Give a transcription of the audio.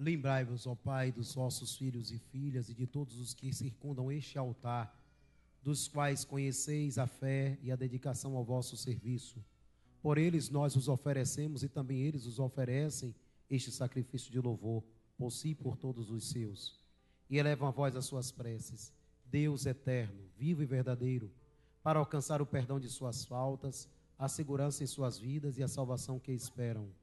Lembrai-vos, ó Pai, dos vossos filhos e filhas e de todos os que circundam este altar, dos quais conheceis a fé e a dedicação ao vosso serviço. Por eles nós os oferecemos e também eles os oferecem este sacrifício de louvor, por si e por todos os seus. E elevam a voz as suas preces, Deus eterno, vivo e verdadeiro, para alcançar o perdão de suas faltas, a segurança em suas vidas e a salvação que esperam.